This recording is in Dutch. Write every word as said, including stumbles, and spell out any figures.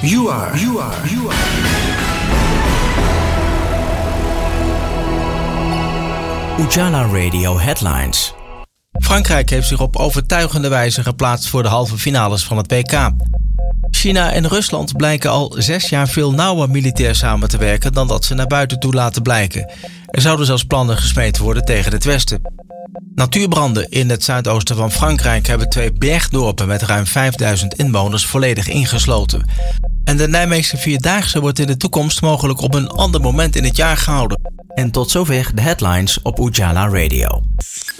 You are, you are, you are. Ujala Radio Headlines. Frankrijk heeft zich op overtuigende wijze geplaatst voor de halve finales van het W K. China en Rusland blijken al zes jaar veel nauwer militair samen te werken dan dat ze naar buiten toe laten blijken. Er zouden zelfs plannen gesmeed worden tegen het Westen. Natuurbranden in het zuidoosten van Frankrijk hebben twee bergdorpen met ruim vijfduizend inwoners volledig ingesloten. En de Nijmeegse Vierdaagse wordt in de toekomst mogelijk op een ander moment in het jaar gehouden. En tot zover de headlines op Ujala Radio.